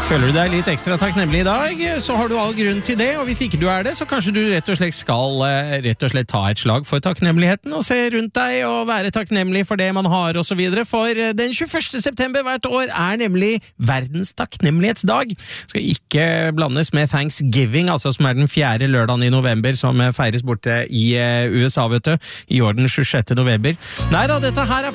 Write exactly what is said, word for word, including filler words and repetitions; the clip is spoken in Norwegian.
Føler du deg litt ekstra takknemlig i dag, så har du all grunn til det, og hvis ikke du er det, så kanskje du rett og slett skal rett og slett ta et slag for takknemligheten og se rundt deg og være takknemlig for det man har og så videre, for den tjueførste september hvert år er nemlig verdens takknemlighetsdag. Skal ikke blandes med Thanksgiving, altså som er den fjerde lørdagen i november, som feires borte i U S A, vet du, i år den tjuesjette november. Nei da, dette her er